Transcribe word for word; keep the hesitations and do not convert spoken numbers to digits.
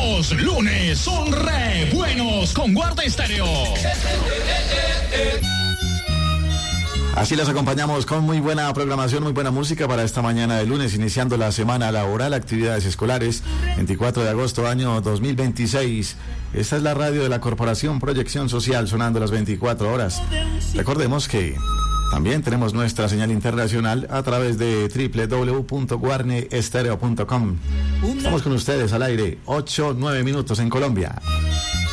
Los lunes son re buenos con Guarda Estéreo. Así las acompañamos con muy buena programación, muy buena música para esta mañana de lunes, iniciando la semana laboral, actividades escolares, veinticuatro de agosto, año dos mil veintiséis. Esta es la radio de la Corporación Proyección Social, sonando las veinticuatro horas. Recordemos que también tenemos nuestra señal internacional a través de doble u doble u doble u punto guarne estéreo punto com. Estamos con ustedes al aire, ocho, nueve minutos en Colombia.